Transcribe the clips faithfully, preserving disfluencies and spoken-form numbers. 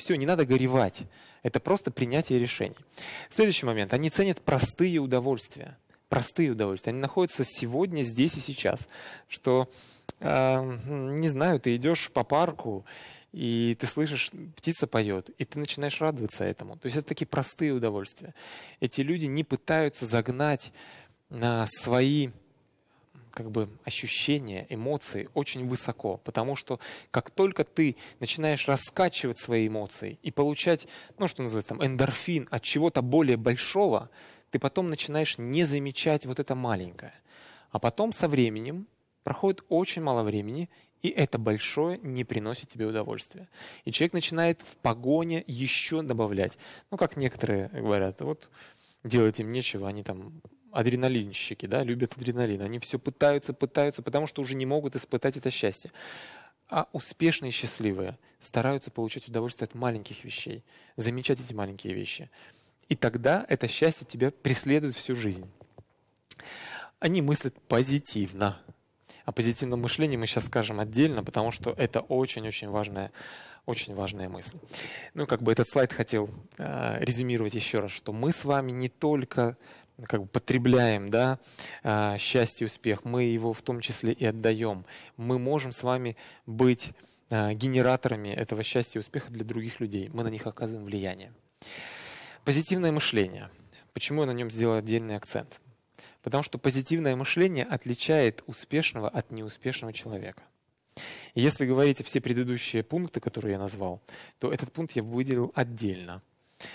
Все, не надо горевать. Это просто принятие решений. Следующий момент. Они ценят простые удовольствия. Простые удовольствия. Они находятся сегодня, здесь и сейчас. Что, э, не знаю, ты идешь по парку, и ты слышишь, птица поет, и ты начинаешь радоваться этому. То есть это такие простые удовольствия. Эти люди не пытаются загнать на свои как бы ощущения, эмоции очень высоко. Потому что как только ты начинаешь раскачивать свои эмоции и получать, ну что называется, там, эндорфин от чего-то более большого, ты потом начинаешь не замечать вот это маленькое. А потом со временем, проходит очень мало времени, и это большое не приносит тебе удовольствия. И человек начинает в погоне еще добавлять. Ну, как некоторые говорят, вот делать им нечего, они там адреналинщики, да, любят адреналин. Они все пытаются, пытаются, потому что уже не могут испытать это счастье. А успешные и счастливые стараются получать удовольствие от маленьких вещей, замечать эти маленькие вещи. И тогда это счастье тебя преследует всю жизнь. Они мыслят позитивно. О позитивном мышлении мы сейчас скажем отдельно, потому что это очень-очень важная, очень важная мысль. Ну, как бы этот слайд хотел э, резюмировать еще раз, что мы с вами не только как бы потребляем, да, э, счастье и успех, мы его в том числе и отдаем. Мы можем с вами быть э, генераторами этого счастья и успеха для других людей. Мы на них оказываем влияние. Позитивное мышление. Почему я на нем сделал отдельный акцент? Потому что позитивное мышление отличает успешного от неуспешного человека. И если говорить о все предыдущие пункты, которые я назвал, то этот пункт я выделил отдельно.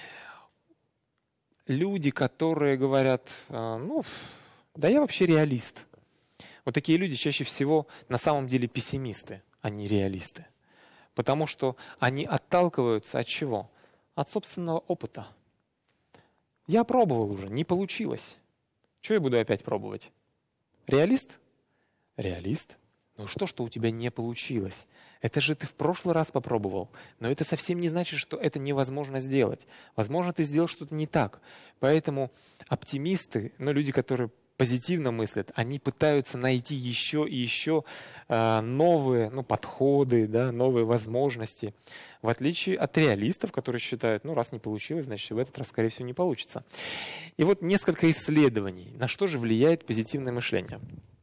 Люди, которые говорят, ну, да я вообще реалист. Вот такие люди чаще всего на самом деле пессимисты, а не реалисты. Потому что они отталкиваются от чего? От собственного опыта. Я пробовал уже, не получилось. Что я буду опять пробовать? Реалист? Реалист. Ну что, что у тебя не получилось? Это же ты в прошлый раз попробовал. Но это совсем не значит, что это невозможно сделать. Возможно, ты сделал что-то не так. Поэтому оптимисты, ну, люди, которые позитивно мыслят, они пытаются найти еще и еще э, новые ну, подходы, да, новые возможности. В отличие от реалистов, которые считают, ну, раз не получилось, значит, в этот раз, скорее всего, не получится. И вот несколько исследований, на что же влияет позитивное мышление.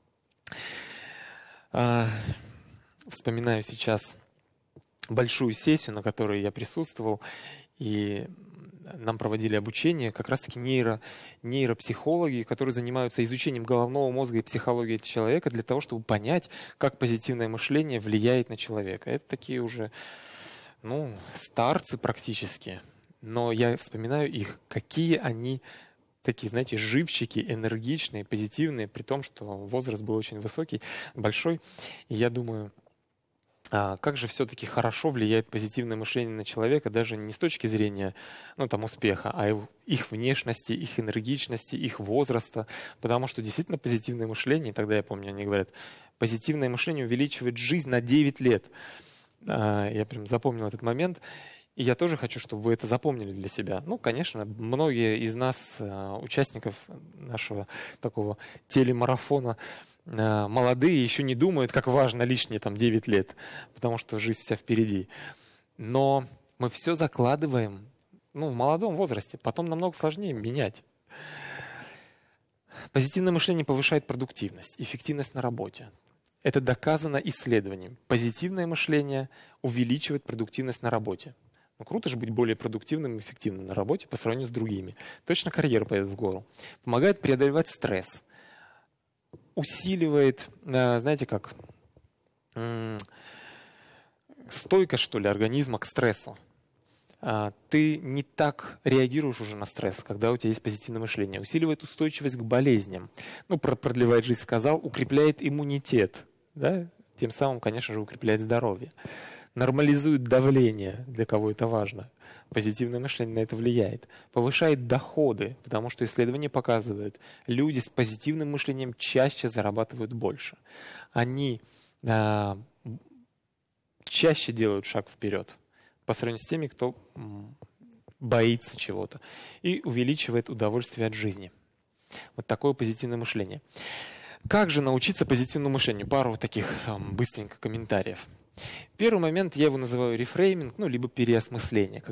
Э, вспоминаю сейчас большую сессию, на которой я присутствовал, и нам проводили обучение как раз-таки нейро, нейропсихологи, которые занимаются изучением головного мозга и психологии человека для того, чтобы понять, как позитивное мышление влияет на человека. Это такие уже, ну, старцы практически. Но я вспоминаю их, какие они такие, знаете, живчики, энергичные, позитивные, при том, что возраст был очень высокий, большой. И я думаю, А как же все-таки хорошо влияет позитивное мышление на человека, даже не с точки зрения ну, там, успеха, а их внешности, их энергичности, их возраста. Потому что действительно позитивное мышление, тогда я помню, они говорят, позитивное мышление увеличивает жизнь на девять лет. Я прям запомнил этот момент. И я тоже хочу, чтобы вы это запомнили для себя. Ну, конечно, многие из нас, участников нашего такого телемарафона, молодые еще не думают, как важно лишние там девять лет, потому что жизнь вся впереди. Но мы все закладываем ну, в молодом возрасте, потом намного сложнее менять. Позитивное мышление повышает продуктивность, эффективность на работе. Это доказано исследованием. Позитивное мышление увеличивает продуктивность на работе. Ну, круто же быть более продуктивным и эффективным на работе по сравнению с другими. Точно карьера пойдет в гору. Помогает преодолевать стресс. Усиливает, знаете как, стойкость, что ли, организма к стрессу. Ты не так реагируешь уже на стресс, когда у тебя есть позитивное мышление. Усиливает устойчивость к болезням. Ну, продлевает жизнь, сказал, укрепляет иммунитет. Да? Тем самым, конечно же, укрепляет здоровье. Нормализует давление, для кого это важно. Позитивное мышление на это влияет. Повышает доходы, потому что исследования показывают, люди с позитивным мышлением чаще зарабатывают больше. Они а, чаще делают шаг вперед по сравнению с теми, кто м, боится чего-то. И увеличивает удовольствие от жизни. Вот такое позитивное мышление. Как же научиться позитивному мышлению? Пару таких м, быстренько комментариев. Первый момент, я его называю рефрейминг, ну, либо переосмысление.